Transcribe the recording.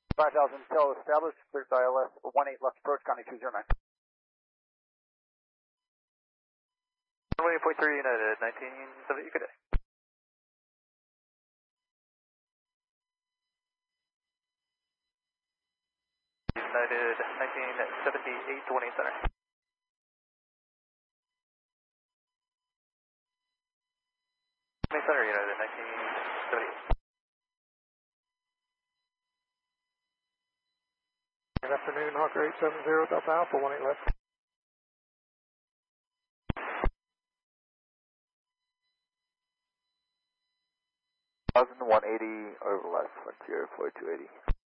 5000 Tel established, cleared by LS 18 left approach, County 209. 1.3 United, 1970, good day. United, 1978, 20 center. Center, United, 1978. Good afternoon, Hawker 870 Delta Alpha 18 left. 1,180 over left, frontier 4280.